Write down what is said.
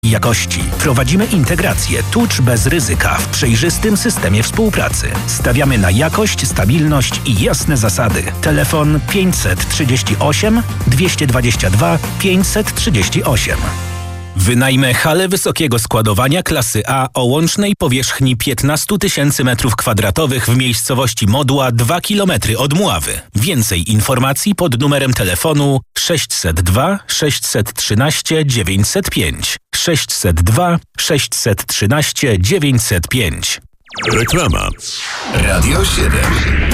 jakości. Prowadzimy integrację tucz bez ryzyka w przejrzystym systemie współpracy. Stawiamy na jakość, stabilność i jasne zasady. Telefon 538 222 538. Wynajmę halę wysokiego składowania klasy A o łącznej powierzchni 15 000 m2 w miejscowości Modła 2 km od Mławy. Więcej informacji pod numerem telefonu 602 613 905. 602 613 905. Reklama. Radio 7.